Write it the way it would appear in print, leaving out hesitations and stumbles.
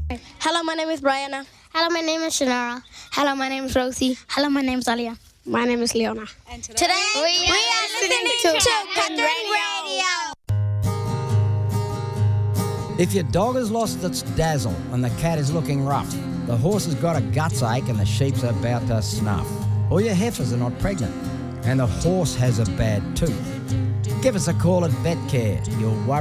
Hello, my name is Brianna. Hello, my name is Shannara. Hello, my name is Rosie. Hello, my name is Alia. My name is Leona. And Today we are listening to Country Radio. If your dog has lost its dazzle and the cat is looking rough, the horse has got a guts ache and the sheep's about to snuff, or your heifers are not pregnant and the horse has a bad tooth, give us a call at VetCare. You'll worry